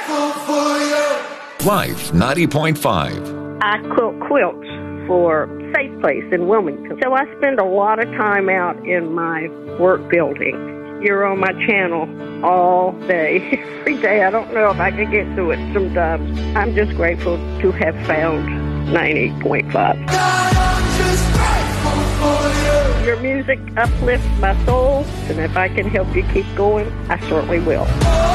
Life 90.5. I quilt quilts for Safe Place in Wilmington. So I spend a lot of time out in my work building. You're on my channel all day, every day. I don't know if I could get to it sometimes. I'm just grateful to have found 90.5. Your music uplifts my soul, and if I can help you keep going, I certainly will.